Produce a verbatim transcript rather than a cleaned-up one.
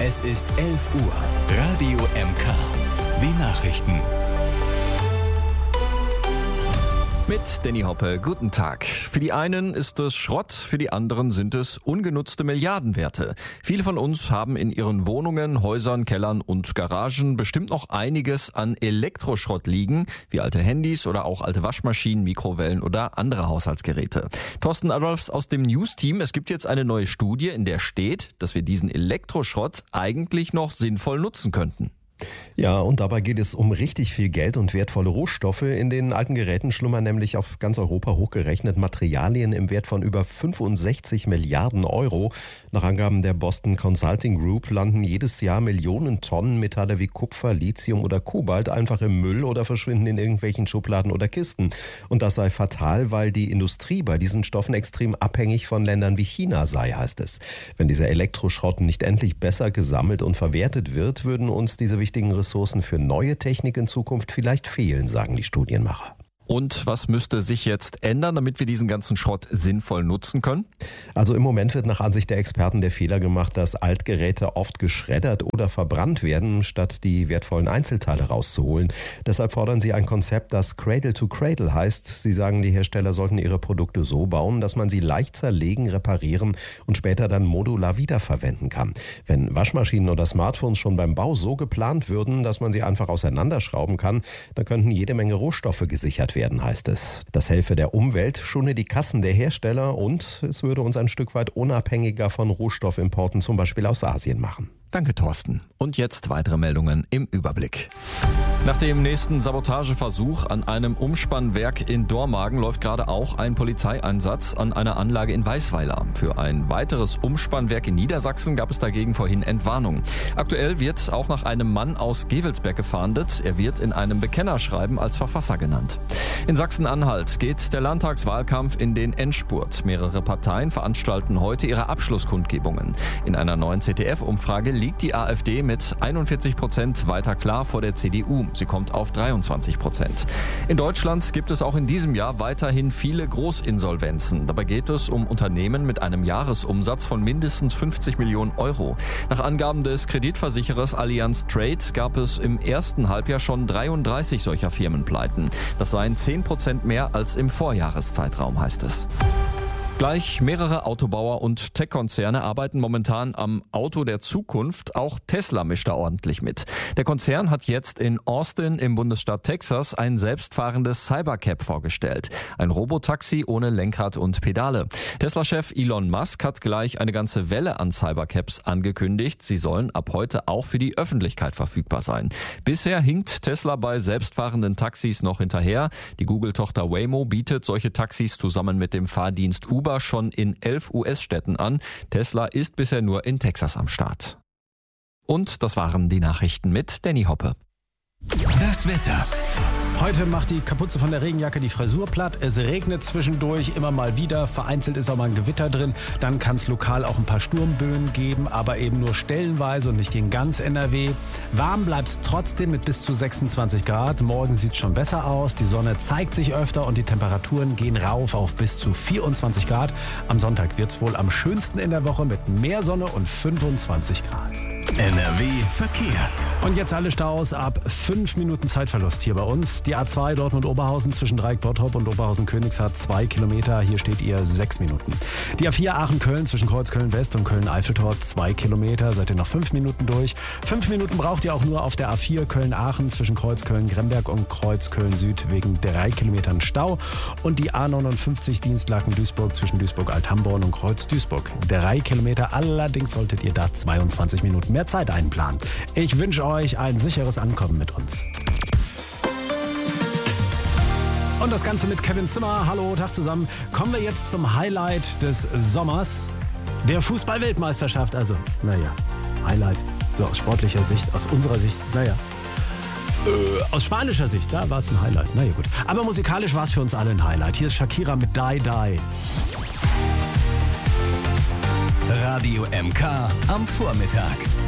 Es ist elf Uhr. Radio M K. Die Nachrichten. Mit Danny Hoppe, guten Tag. Für die einen ist es Schrott, für die anderen sind es ungenutzte Milliardenwerte. Viele von uns haben in ihren Wohnungen, Häusern, Kellern und Garagen bestimmt noch einiges an Elektroschrott liegen, wie alte Handys oder auch alte Waschmaschinen, Mikrowellen oder andere Haushaltsgeräte. Thorsten Adolfs aus dem News-Team, es gibt jetzt eine neue Studie, in der steht, dass wir diesen Elektroschrott eigentlich noch sinnvoll nutzen könnten. Ja, und dabei geht es um richtig viel Geld und wertvolle Rohstoffe. In den alten Geräten schlummern nämlich auf ganz Europa hochgerechnet Materialien im Wert von über fünfundsechzig Milliarden Euro. Nach Angaben der Boston Consulting Group landen jedes Jahr Millionen Tonnen Metalle wie Kupfer, Lithium oder Kobalt einfach im Müll oder verschwinden in irgendwelchen Schubladen oder Kisten. Und das sei fatal, weil die Industrie bei diesen Stoffen extrem abhängig von Ländern wie China sei, heißt es. Wenn dieser Elektroschrott nicht endlich besser gesammelt und verwertet wird, würden uns diese wichtigen Ressourcen für neue Technik in Zukunft vielleicht fehlen, sagen die Studienmacher. Und was müsste sich jetzt ändern, damit wir diesen ganzen Schrott sinnvoll nutzen können? Also im Moment wird nach Ansicht der Experten der Fehler gemacht, dass Altgeräte oft geschreddert oder verbrannt werden, statt die wertvollen Einzelteile rauszuholen. Deshalb fordern sie ein Konzept, das Cradle to Cradle heißt. Sie sagen, die Hersteller sollten ihre Produkte so bauen, dass man sie leicht zerlegen, reparieren und später dann modular wiederverwenden kann. Wenn Waschmaschinen oder Smartphones schon beim Bau so geplant würden, dass man sie einfach auseinanderschrauben kann, dann könnten jede Menge Rohstoffe gesichert werden. werden, heißt es. Das helfe der Umwelt, schone die Kassen der Hersteller und es würde uns ein Stück weit unabhängiger von Rohstoffimporten, zum Beispiel aus Asien, machen. Danke, Thorsten. Und jetzt weitere Meldungen im Überblick. Nach dem nächsten Sabotageversuch an einem Umspannwerk in Dormagen läuft gerade auch ein Polizeieinsatz an einer Anlage in Weißweiler. Für ein weiteres Umspannwerk in Niedersachsen gab es dagegen vorhin Entwarnung. Aktuell wird auch nach einem Mann aus Gevelsberg gefahndet. Er wird in einem Bekennerschreiben als Verfasser genannt. In Sachsen-Anhalt geht der Landtagswahlkampf in den Endspurt. Mehrere Parteien veranstalten heute ihre Abschlusskundgebungen. In einer neuen Z D F-Umfrage liegt die AfD mit einundvierzig Prozent weiter klar vor der C D U. Sie kommt auf dreiundzwanzig Prozent. In Deutschland gibt es auch in diesem Jahr weiterhin viele Großinsolvenzen. Dabei geht es um Unternehmen mit einem Jahresumsatz von mindestens fünfzig Millionen Euro. Nach Angaben des Kreditversicherers Allianz Trade gab es im ersten Halbjahr schon dreiunddreißig solcher Firmenpleiten. Das seien zehn Prozent mehr als im Vorjahreszeitraum, heißt es. Gleich mehrere Autobauer und Tech-Konzerne arbeiten momentan am Auto der Zukunft. Auch Tesla mischt da ordentlich mit. Der Konzern hat jetzt in Austin im Bundesstaat Texas ein selbstfahrendes Cybercab vorgestellt. Ein Robotaxi ohne Lenkrad und Pedale. Tesla-Chef Elon Musk hat gleich eine ganze Welle an Cybercabs angekündigt. Sie sollen ab heute auch für die Öffentlichkeit verfügbar sein. Bisher hinkt Tesla bei selbstfahrenden Taxis noch hinterher. Die Google-Tochter Waymo bietet solche Taxis zusammen mit dem Fahrdienst Uber schon in elf U S-Städten an. Tesla ist bisher nur in Texas am Start. Und das waren die Nachrichten mit Danny Hoppe. Das Wetter. Heute macht die Kapuze von der Regenjacke die Frisur platt. Es regnet zwischendurch immer mal wieder. Vereinzelt ist auch mal ein Gewitter drin. Dann kann es lokal auch ein paar Sturmböen geben, aber eben nur stellenweise und nicht in ganz N R W. Warm bleibt es trotzdem mit bis zu sechsundzwanzig Grad. Morgen sieht es schon besser aus. Die Sonne zeigt sich öfter und die Temperaturen gehen rauf auf bis zu vierundzwanzig Grad. Am Sonntag wird es wohl am schönsten in der Woche mit mehr Sonne und fünfundzwanzig Grad. N R W Verkehr. Und jetzt alle Staus ab fünf Minuten Zeitverlust hier bei uns. Die A zwei Dortmund-Oberhausen zwischen Dreieck-Bottrop und Oberhausen-Königshardt zwei Kilometer. Hier steht ihr sechs Minuten. Die A vier Aachen-Köln zwischen Kreuz Köln-West und Köln-Eiffeltor zwei Kilometer. Seid ihr noch fünf Minuten durch. Fünf Minuten braucht ihr auch nur auf der A vier Köln-Aachen zwischen Kreuz Köln-Gremberg und Kreuz Köln-Süd wegen drei Kilometern Stau. Und die A neunundfünfzig Dienstlaken-Duisburg zwischen Duisburg-Althamborn und Kreuz Duisburg. Drei Kilometer. Allerdings solltet ihr da zweiundzwanzig Minuten mehr Zeit einplanen. Ich wünsche euch ein sicheres Ankommen mit uns. Und das Ganze mit Kevin Zimmer. Hallo, Tag zusammen. Kommen wir jetzt zum Highlight des Sommers. Der Fußball-Weltmeisterschaft. Also, naja, Highlight. So aus sportlicher Sicht, aus unserer Sicht, naja. Äh, aus spanischer Sicht, da war es ein Highlight. Naja, gut. Aber musikalisch war es für uns alle ein Highlight. Hier ist Shakira mit Die Die. Radio M K am Vormittag.